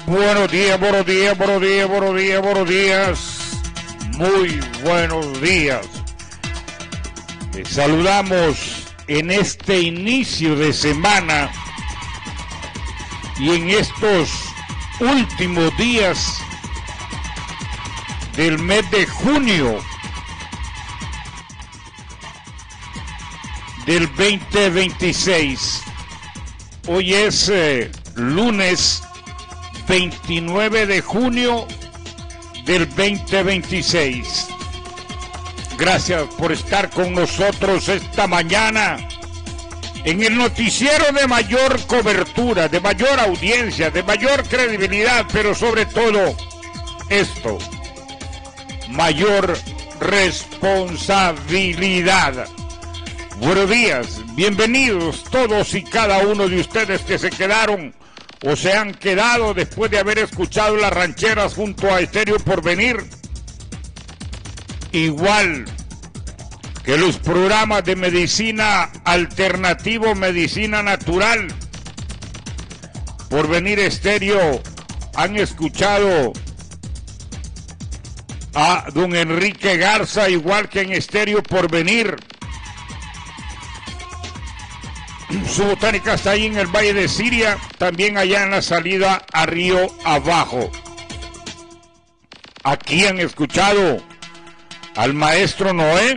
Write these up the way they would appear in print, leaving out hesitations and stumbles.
Buenos días, buenos días, buenos días, buenos días, buenos días. Muy buenos días. Les saludamos en este inicio de semana y en estos últimos días del mes de junio del 2026. Hoy es lunes 29 de junio del 2026. Gracias por estar con nosotros esta mañana en el noticiero de mayor cobertura, de mayor audiencia, de mayor credibilidad, pero sobre todo esto, mayor responsabilidad. Buenos días, bienvenidos todos y cada uno de ustedes que se quedaron o se han quedado después de haber escuchado las rancheras junto a Estéreo Porvenir. Igual que los programas de medicina alternativo, medicina natural, Porvenir Estéreo, han escuchado a don Enrique Garza, igual que en Estéreo Porvenir. Su botánica está ahí en el Valle de Siria, también allá en la salida a Río Abajo. Aquí han escuchado al maestro Noé,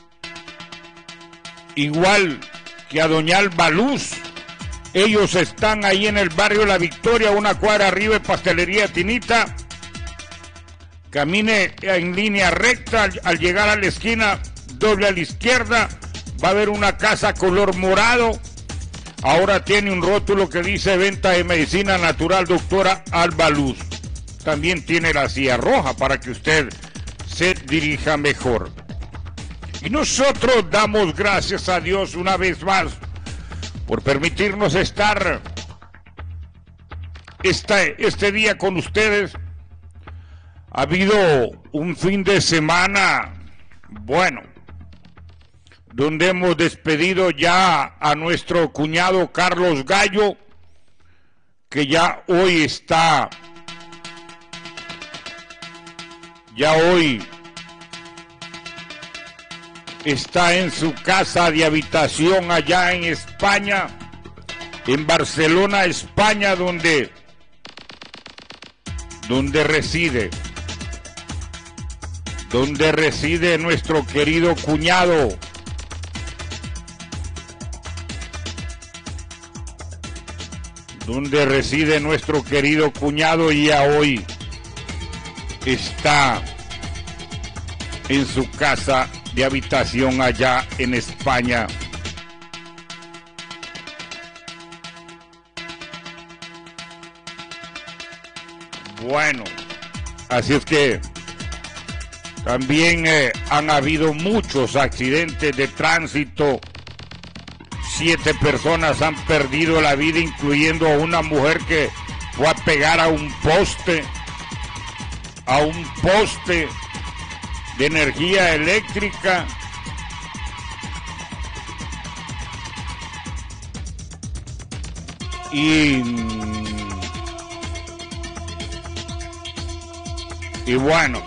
igual que a doña Alba Luz. Ellos están ahí en el barrio La Victoria, una cuadra arriba de Pastelería Tinita. Camine en línea recta, al llegar a la esquina, doble a la izquierda, va a haber una casa color morado. Ahora tiene un rótulo que dice venta de medicina natural doctora Alba Luz. También tiene la silla roja para que usted se dirija mejor. Y nosotros damos gracias a Dios una vez más por permitirnos estar este día con ustedes. Ha habido un fin de semana bueno, donde hemos despedido ya a nuestro cuñado Carlos Gallo, que ya hoy está en su casa de habitación allá en España, en Barcelona, España, donde reside nuestro querido cuñado. Donde reside nuestro querido cuñado, y ya hoy está en su casa de habitación allá en España. Bueno, así es que también han habido muchos accidentes de tránsito. 7 personas han perdido la vida, incluyendo a una mujer que fue a pegar a un poste de energía eléctrica. Y bueno,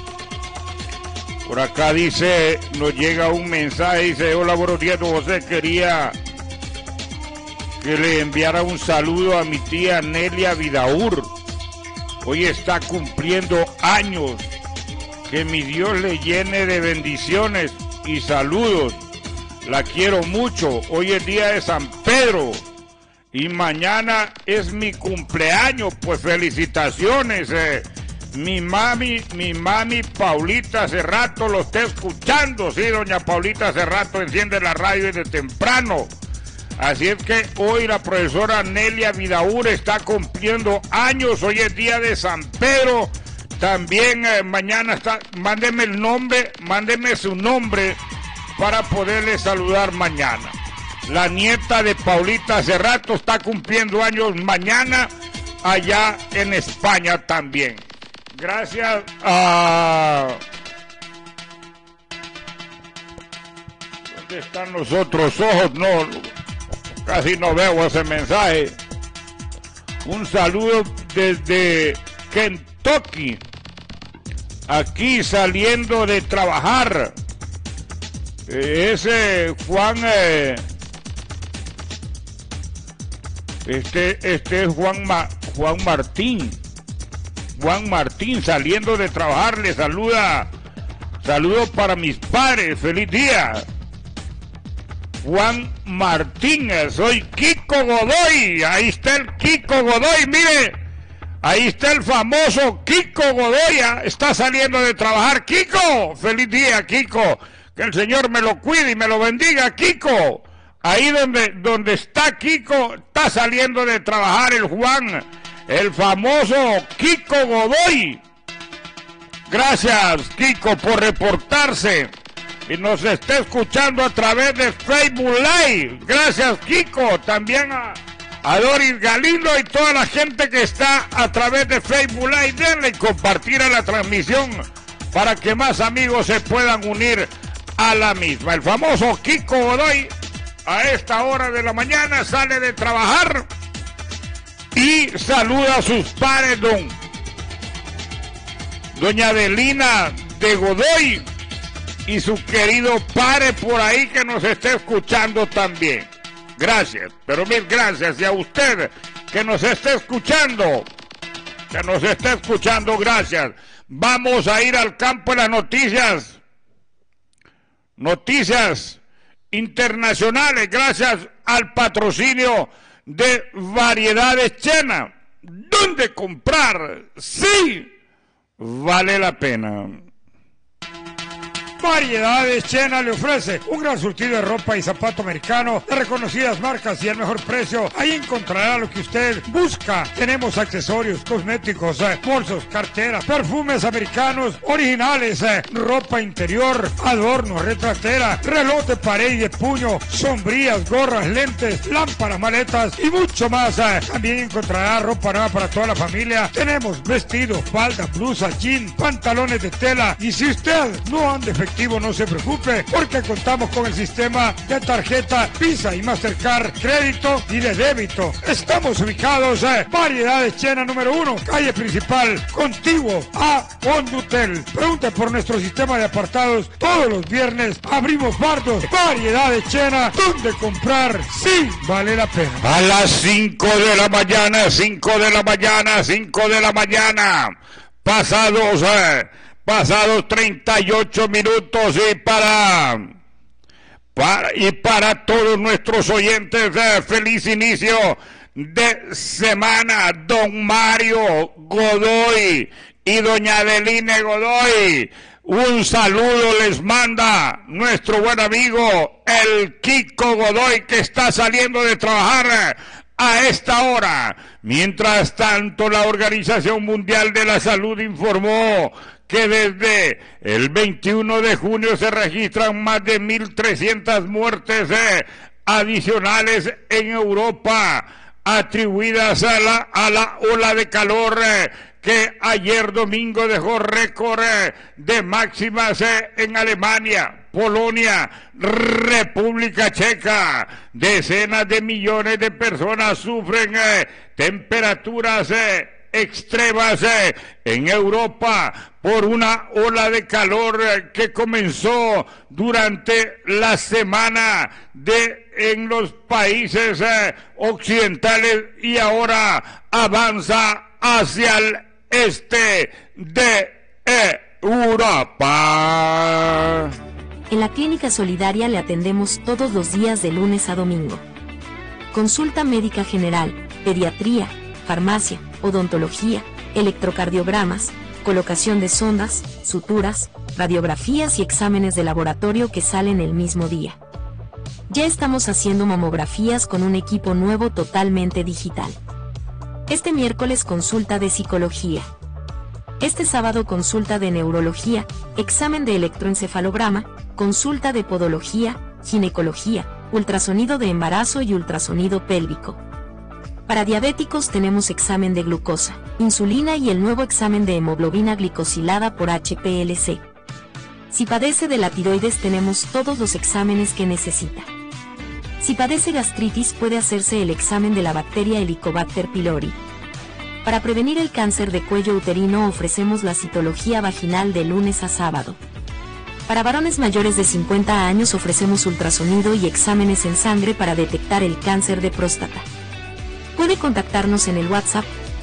por acá dice, nos llega un mensaje, dice: hola, buenos días, don José, quería que le enviara un saludo a mi tía Nelia Vidaur. Hoy está cumpliendo años. Que mi Dios le llene de bendiciones y saludos. La quiero mucho. Hoy es día de San Pedro y mañana es mi cumpleaños. Pues felicitaciones. Mi mami Paulita Cerrato lo está escuchando. Sí, doña Paulita Cerrato enciende la radio desde temprano. Así es que hoy la profesora Nelia Vidaur está cumpliendo años. Hoy es día de San Pedro. También mañana está, mándeme su nombre para poderle saludar mañana. La nieta de Paulita Cerrato está cumpliendo años mañana allá en España también. Gracias a... ¿Dónde están los otros ojos? No, casi no veo ese mensaje. Un saludo desde Kentucky. Aquí saliendo de trabajar. Ese Juan... Este es Juan Martín. Juan Martín saliendo de trabajar. Le saluda. Saludos para mis padres. Feliz día. Juan Martín. Soy Kiko Godoy. Ahí está el Kiko Godoy. Mire. Ahí está el famoso Kiko Godoy. Está saliendo de trabajar. Kiko. Feliz día, Kiko. Que el Señor me lo cuide y me lo bendiga, Kiko. Ahí donde está Kiko, está saliendo de trabajar el Juan, el famoso Kiko Godoy. Gracias, Kiko, por reportarse. Y nos está escuchando a través de Facebook Live. Gracias, Kiko. También a Doris Galindo y toda la gente que está a través de Facebook Live. Denle compartir a la transmisión para que más amigos se puedan unir a la misma. El famoso Kiko Godoy a esta hora de la mañana sale de trabajar y saluda a sus padres, doña Adelina de Godoy y su querido padre por ahí que nos está escuchando también. Gracias, pero mil gracias. Y a usted que nos está escuchando, gracias. Vamos a ir al campo de las noticias. Noticias internacionales, gracias al patrocinio de Variedades Chena. ¿Dónde comprar? Sí, vale la pena. Variedades Chena le ofrece un gran surtido de ropa y zapato americano de reconocidas marcas y el mejor precio. Ahí encontrará lo que usted busca. Tenemos accesorios, cosméticos, bolsos, carteras, perfumes americanos originales, ropa interior, adornos, retratera, reloj de pared y de puño, sombrillas, gorras, lentes, lámparas, maletas y mucho más. También encontrará ropa nueva para toda la familia. Tenemos vestidos, faldas, blusas, jeans, pantalones de tela. Y si usted no anda efectivo, no se preocupe, porque contamos con el sistema de tarjeta Visa y Mastercard, crédito y de débito. Estamos ubicados en Variedades Chena número 1, calle principal, contiguo a Hondutel. Pregunte por nuestro sistema de apartados. Todos los viernes abrimos bardos. Variedades Chena, donde comprar sí vale la pena. A las 5 de la mañana, 5 de la mañana, 5 de la mañana, pasados 38 minutos y para todos nuestros oyentes, feliz inicio de semana. Don Mario Godoy y doña Adeline Godoy, un saludo les manda nuestro buen amigo el Kiko Godoy, que está saliendo de trabajar a esta hora. Mientras tanto, la Organización Mundial de la Salud informó que desde el 21 de junio se registran más de 1.300 muertes adicionales en Europa, atribuidas a la ola de calor que ayer domingo dejó récord de máximas en Alemania, Polonia, República Checa. Decenas de millones de personas sufren temperaturas extremas en Europa por una ola de calor que comenzó durante la semana en los países occidentales y ahora avanza hacia el este de Europa. En la Clínica Solidaria le atendemos todos los días de lunes a domingo. Consulta médica general, pediatría, farmacia, odontología, electrocardiogramas, colocación de sondas, suturas, radiografías y exámenes de laboratorio que salen el mismo día. Ya estamos haciendo mamografías con un equipo nuevo totalmente digital. Este miércoles consulta de psicología. Este sábado consulta de neurología, examen de electroencefalograma, consulta de podología, ginecología, ultrasonido de embarazo y ultrasonido pélvico. Para diabéticos tenemos examen de glucosa, insulina y el nuevo examen de hemoglobina glicosilada por HPLC. Si padece de la tiroides tenemos todos los exámenes que necesita. Si padece gastritis puede hacerse el examen de la bacteria Helicobacter pylori. Para prevenir el cáncer de cuello uterino ofrecemos la citología vaginal de lunes a sábado. Para varones mayores de 50 años ofrecemos ultrasonido y exámenes en sangre para detectar el cáncer de próstata. Puede contactarnos en el WhatsApp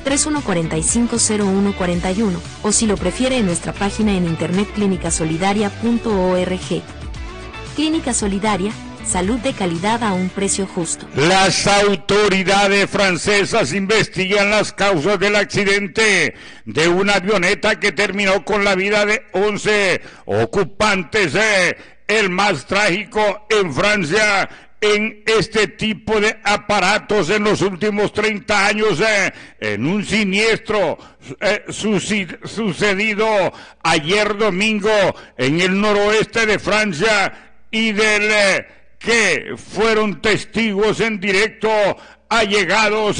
31450141 o si lo prefiere en nuestra página en internet clinicasolidaria.org. Clínica Solidaria, salud de calidad a un precio justo. Las autoridades francesas investigan las causas del accidente de una avioneta que terminó con la vida de 11 ocupantes, el más trágico en Francia en este tipo de aparatos en los últimos 30 años, en un siniestro sucedido ayer domingo en el noroeste de Francia y del que fueron testigos en directo allegados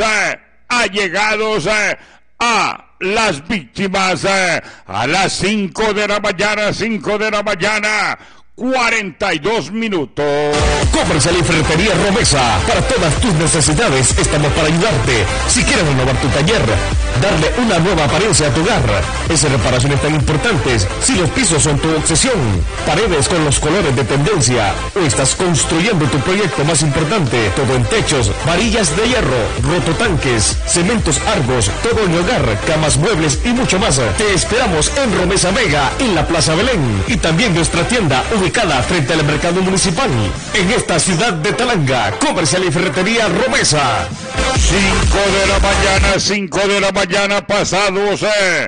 a las víctimas a las 5 de la mañana, 42 minutos. Comercial y Ferretería Romesa. Para todas tus necesidades estamos para ayudarte. Si quieres renovar tu taller, darle una nueva apariencia a tu hogar, esas reparaciones tan importantes, si los pisos son tu obsesión, paredes con los colores de tendencia, o estás construyendo tu proyecto más importante, todo en techos, varillas de hierro, rototanques, cementos Argos, todo en hogar, camas, muebles y mucho más. Te esperamos en Romesa Mega, en la Plaza Belén, y también nuestra tienda ubicada frente al mercado municipal, en esta ciudad de Talanga. Comercial y Ferretería Romesa. 5 de la mañana pasados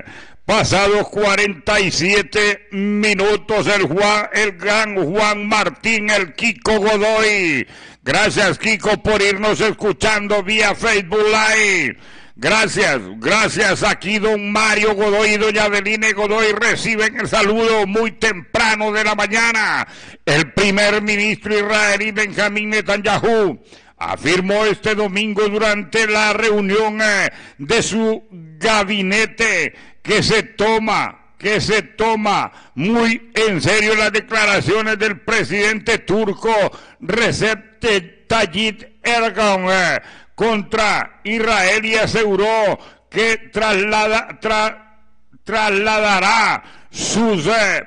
47 minutos, el gran Juan Martín, el Kiko Godoy. Gracias, Kiko, por irnos escuchando vía Facebook Live. Gracias. Aquí don Mario Godoy y doña Adeline Godoy reciben el saludo muy temprano de la mañana. El primer ministro israelí Benjamín Netanyahu afirmó este domingo durante la reunión de su gabinete que se toma muy en serio las declaraciones del presidente turco Recep Tayyip Erdogan contra Israel, y aseguró que trasladará sus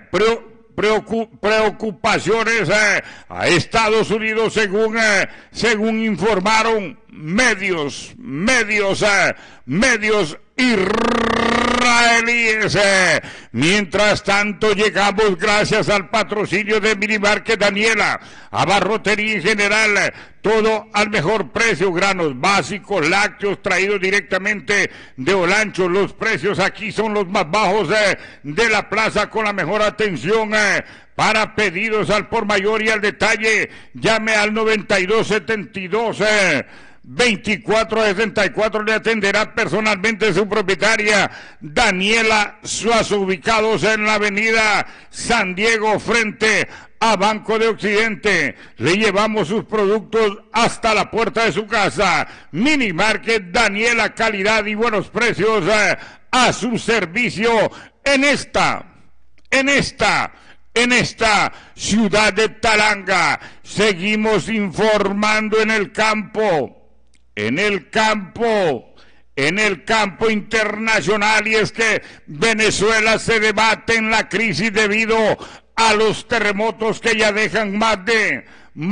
preocupaciones a Estados Unidos, según informaron medios israelíes. Mientras tanto, llegamos gracias al patrocinio de Minimarket Daniela, abarrotería en general, todo al mejor precio, granos básicos, lácteos traídos directamente de Olancho. Los precios aquí son los más bajos de la plaza, con la mejor atención. Para pedidos al por mayor y al detalle, llame al 9272 2464, le atenderá personalmente su propietaria Daniela Suazo, ubicados en la avenida San Diego frente a Banco de Occidente. Le llevamos sus productos hasta la puerta de su casa. Mini Market Daniela, calidad y buenos precios a su servicio en esta ciudad de Talanga. Seguimos informando en el campo internacional, y es que Venezuela se debate en la crisis debido a los terremotos que ya dejan más de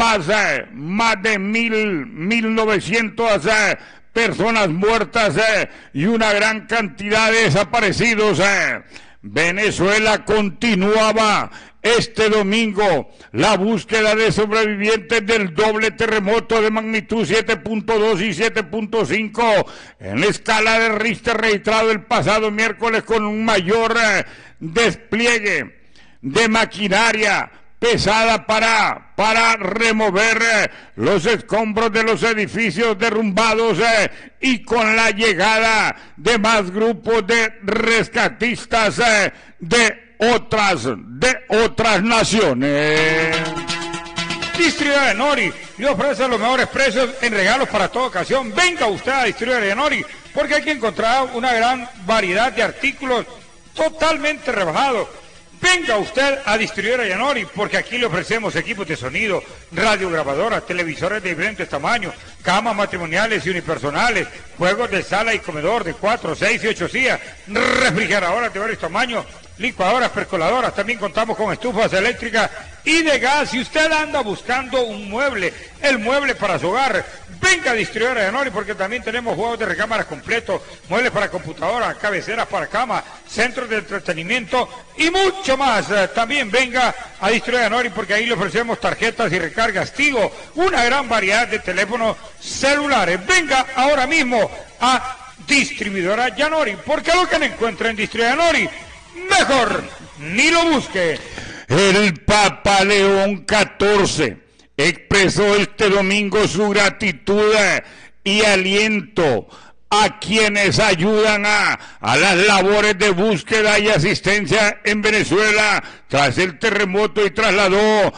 1.900 personas muertas y una gran cantidad de desaparecidos. Venezuela continuaba este domingo la búsqueda de sobrevivientes del doble terremoto de magnitud 7.2 y 7.5 en la escala de Richter, registrado el pasado miércoles, con un mayor despliegue de maquinaria pesada para remover los escombros de los edificios derrumbados y con la llegada de más grupos de rescatistas de otras naciones. Distribuidora Nori le ofrece los mejores precios en regalos para toda ocasión. Venga usted a Distribuidora Nori, porque aquí encontrará una gran variedad de artículos totalmente rebajados. Venga usted a Distribuidora Yanori, porque aquí le ofrecemos equipos de sonido, radiograbadoras, televisores de diferentes tamaños, camas matrimoniales y unipersonales, juegos de sala y comedor de 4, 6 y 8 sillas, refrigeradoras de varios tamaños, licuadoras, percoladoras, también contamos con estufas eléctricas y de gas. Si usted anda buscando un mueble, el mueble para su hogar, venga a Distribuidora Yanori, porque también tenemos juegos de recámaras completos, muebles para computadoras, cabeceras para cama, centros de entretenimiento y mucho más. También venga a Distribuidora Yanori, porque ahí le ofrecemos tarjetas y recargas Tigo, una gran variedad de teléfonos celulares. Venga ahora mismo a Distribuidora Yanori, porque lo que no encuentra en Distribuidora Yanori, mejor ni lo busque. El Papa León XIV expresó este domingo su gratitud y aliento a quienes ayudan a las labores de búsqueda y asistencia en Venezuela tras el terremoto, y trasladó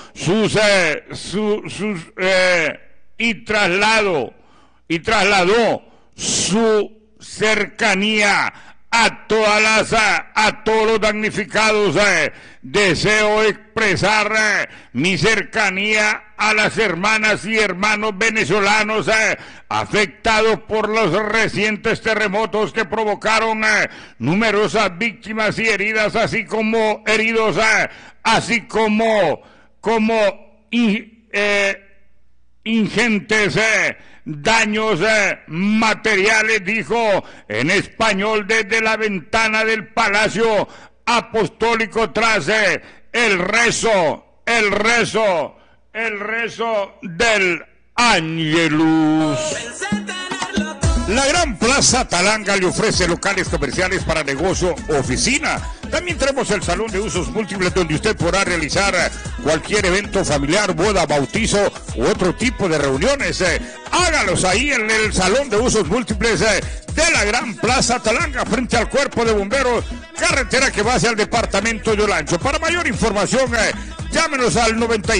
su cercanía a todos los damnificados. Deseo expresar mi cercanía a las hermanas y hermanos venezolanos afectados por los recientes terremotos que provocaron numerosas víctimas y heridas, así como ingentes daños materiales, dijo en español desde la ventana del Palacio Apostólico tras el rezo del Ángelus. La Gran Plaza Talanga le ofrece locales comerciales para negocio o oficina. También tenemos el salón de usos múltiples, donde usted podrá realizar cualquier evento familiar, boda, bautizo u otro tipo de reuniones. Hágalos ahí en el salón de usos múltiples de la Gran Plaza Talanga, frente al Cuerpo de Bomberos, carretera que va hacia el departamento de Olancho. Para mayor información, llámenos al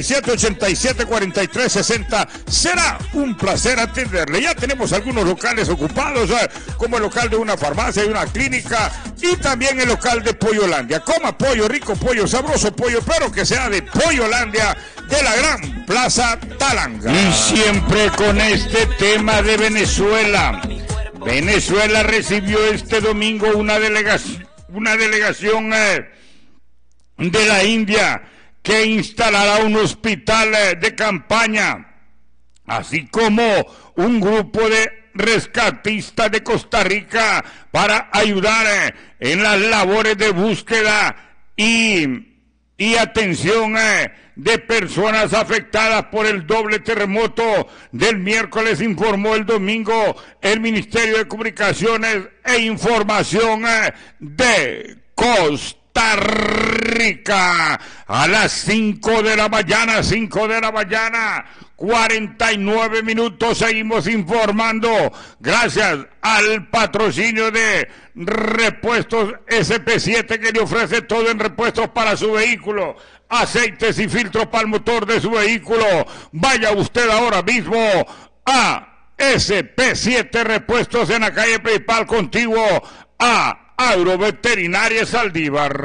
9787-4360. Será un placer atenderle. Ya tenemos algunos locales ocupados, como el local de una farmacia y una clínica, y también el local de Pollolandia. Coma pollo, rico pollo, sabroso pollo, pero que sea de Pollolandia, de la Gran Plaza Talanga. Y siempre con este tema de Venezuela. Venezuela recibió este domingo una delegación de la India, que instalará un hospital de campaña, así como un grupo de rescatistas de Costa Rica para ayudar en las labores de búsqueda y atención de personas afectadas por el doble terremoto del miércoles, informó el domingo el Ministerio de Comunicaciones e Información de Costa Rica. A las 5 de la mañana, 49 minutos, seguimos informando gracias al patrocinio de Repuestos SP7, que le ofrece todo en repuestos para su vehículo, aceites y filtros para el motor de su vehículo. Vaya usted ahora mismo a SP7 Repuestos en la calle principal, contiguo a Agroveterinaria Saldívar.